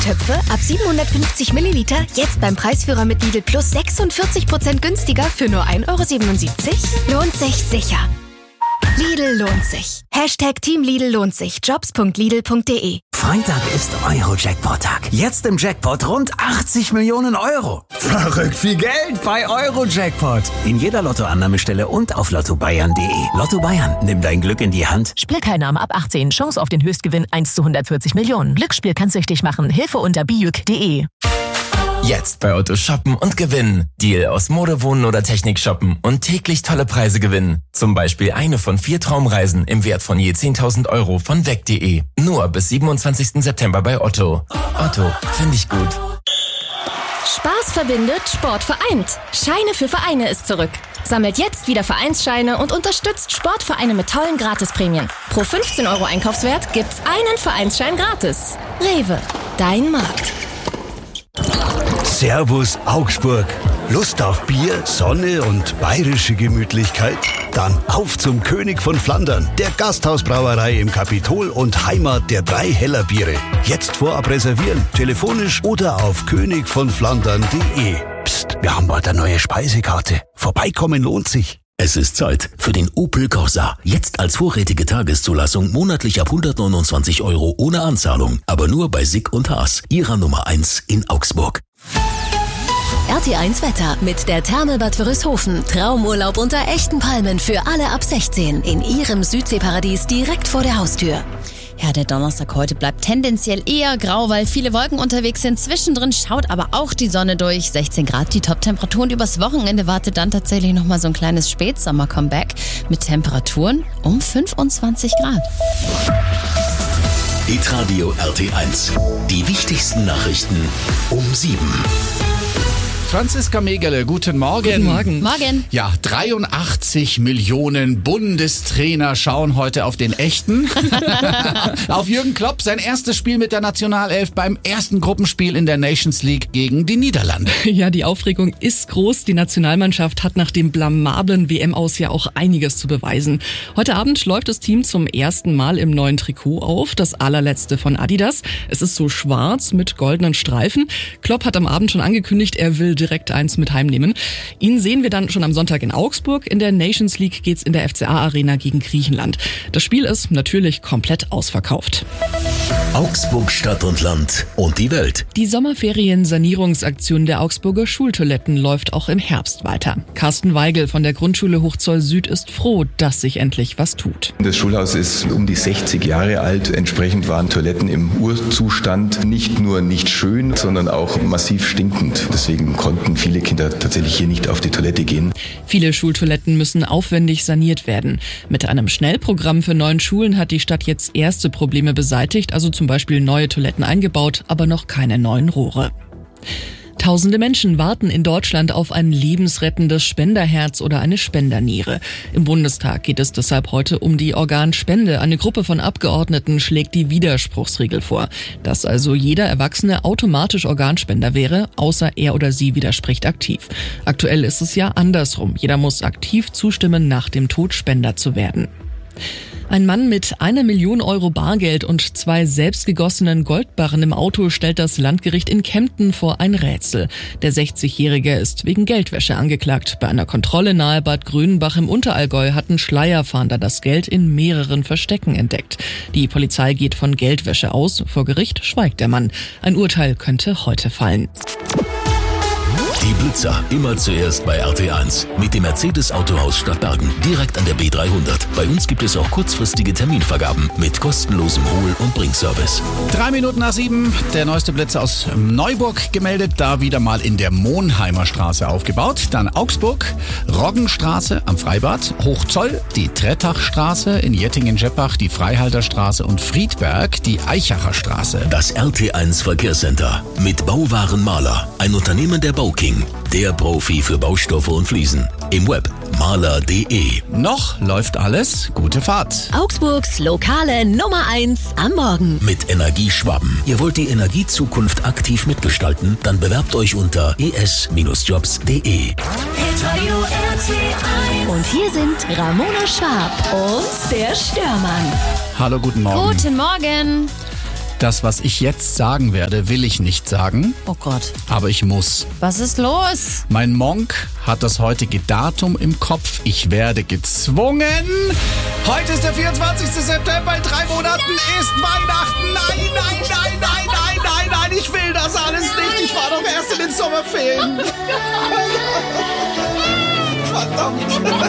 Töpfe ab 750 Milliliter jetzt beim Preisführer mit Lidl Plus 46% günstiger für nur 1,77 €? Lohnt sich sicher. Lidl lohnt sich. Team Lidl lohnt sich. Jobs.lidl.de. Freitag ist Euro-Jackpot-Tag. Jetzt im Jackpot rund 80 Millionen €. Verrückt viel Geld bei Euro-Jackpot. In jeder Lottoannahmestelle und auf lottobayern.de. Lotto Bayern, nimm dein Glück in die Hand. Spielteilnahme ab 18. Chance auf den Höchstgewinn 1 zu 140 Millionen. Glücksspiel kann süchtig machen. Hilfe unter bijuk.de. Jetzt bei Otto shoppen und gewinnen. Deal aus Mode, Wohnen oder Technik shoppen und täglich tolle Preise gewinnen. Zum Beispiel eine von 4 Traumreisen im Wert von je 10.000 € von weg.de. Nur bis 27. September bei Otto. Otto, finde ich gut. Spaß verbindet, Sport vereint. Scheine für Vereine ist zurück. Sammelt jetzt wieder Vereinsscheine und unterstützt Sportvereine mit tollen Gratisprämien. Pro 15 € Einkaufswert gibt's einen Vereinsschein gratis. Rewe, dein Markt. Servus Augsburg. Lust auf Bier, Sonne und bayerische Gemütlichkeit? Dann auf zum König von Flandern, der Gasthausbrauerei im Kapitol und Heimat der 3 Hellerbiere. Jetzt vorab reservieren, telefonisch oder auf königvonflandern.de. Psst, wir haben bald eine neue Speisekarte. Vorbeikommen lohnt sich. Es ist Zeit für den Opel Corsa. Jetzt als vorrätige Tageszulassung monatlich ab 129 € ohne Anzahlung. Aber nur bei Sick und Haas, ihrer Nummer 1 in Augsburg. RT1 Wetter mit der Therme-Bad Wörishofen. Traumurlaub unter echten Palmen für alle ab 16 in ihrem Südseeparadies direkt vor der Haustür. Ja, der Donnerstag heute bleibt tendenziell eher grau, weil viele Wolken unterwegs sind. Zwischendrin schaut aber auch die Sonne durch. 16 Grad die Top-Temperatur und übers Wochenende wartet dann tatsächlich nochmal so ein kleines Spätsommer-Comeback mit Temperaturen um 25 Grad. Hitradio RT1. Die wichtigsten Nachrichten um 7. Franziska Megerle, guten Morgen. Guten Morgen. Morgen. Ja, 83 Millionen Bundestrainer schauen heute auf den echten. Auf Jürgen Klopp, sein erstes Spiel mit der Nationalelf beim ersten Gruppenspiel in der Nations League gegen die Niederlande. Ja, die Aufregung ist groß. Die Nationalmannschaft hat nach dem blamablen WM-Aus ja auch einiges zu beweisen. Heute Abend läuft das Team zum ersten Mal im neuen Trikot auf, das allerletzte von Adidas. Es ist so schwarz mit goldenen Streifen. Klopp hat am Abend schon angekündigt, er will direkt eins mit heimnehmen. Ihn sehen wir dann schon am Sonntag in Augsburg. In der Nations League geht's in der FCA-Arena gegen Griechenland. Das Spiel ist natürlich komplett ausverkauft. Augsburg, Stadt und Land und die Welt. Die Sommerferien-Sanierungsaktion der Augsburger Schultoiletten läuft auch im Herbst weiter. Carsten Weigel von der Grundschule Hochzoll Süd ist froh, dass sich endlich was tut. Das Schulhaus ist um die 60 Jahre alt. Entsprechend waren Toiletten im Urzustand nicht nur nicht schön, sondern auch massiv stinkend. Deswegen konnten viele Kinder tatsächlich hier nicht auf die Toilette gehen. Viele Schultoiletten müssen aufwendig saniert werden. Mit einem Schnellprogramm für 9 Schulen hat die Stadt jetzt erste Probleme beseitigt, also zum Beispiel neue Toiletten eingebaut, aber noch keine neuen Rohre. Tausende Menschen warten in Deutschland auf ein lebensrettendes Spenderherz oder eine Spenderniere. Im Bundestag geht es deshalb heute um die Organspende. Eine Gruppe von Abgeordneten schlägt die Widerspruchsregel vor, dass also jeder Erwachsene automatisch Organspender wäre, außer er oder sie widerspricht aktiv. Aktuell ist es ja andersrum. Jeder muss aktiv zustimmen, nach dem Tod Spender zu werden. Ein Mann mit 1 Million € Bargeld und 2 selbstgegossenen Goldbarren im Auto stellt das Landgericht in Kempten vor ein Rätsel. Der 60-Jährige ist wegen Geldwäsche angeklagt. Bei einer Kontrolle nahe Bad Grönenbach im Unterallgäu hatten Schleierfahnder das Geld in mehreren Verstecken entdeckt. Die Polizei geht von Geldwäsche aus. Vor Gericht schweigt der Mann. Ein Urteil könnte heute fallen. Die Blitzer, immer zuerst bei RT1. Mit dem Mercedes-Autohaus Stadtbergen, direkt an der B300. Bei uns gibt es auch kurzfristige Terminvergaben mit kostenlosem Hol- und Bringservice. 3 Minuten nach 7, der neueste Blitzer aus Neuburg gemeldet, da wieder mal in der Monheimer Straße aufgebaut. Dann Augsburg, Roggenstraße am Freibad, Hochzoll, die Trettachstraße, in Jettingen-Jeppach die Freihalterstraße und Friedberg die Eichacher Straße. Das RT1 Verkehrscenter mit Bauwaren Maler, ein Unternehmen der Bauking, der Profi für Baustoffe und Fliesen. Im Web maler.de. Noch läuft alles. Gute Fahrt. Augsburgs lokale Nummer 1 am Morgen. Mit Energieschwaben. Ihr wollt die Energiezukunft aktiv mitgestalten? Dann bewerbt euch unter es-jobs.de. Und hier sind Ramona Schwab und der Störmann. Hallo, guten Morgen. Guten Morgen. Das, was ich jetzt sagen werde, will ich nicht sagen. Oh Gott. Aber ich muss. Was ist los? Mein Monk hat das heutige Datum im Kopf. Ich werde gezwungen. Heute ist der 24. September. In 3 Monaten ist Weihnachten. Nein, nein, nein, nein, nein, nein, nein. Ich will das alles nicht. Ich war doch erst in den Sommerferien. Verdammt.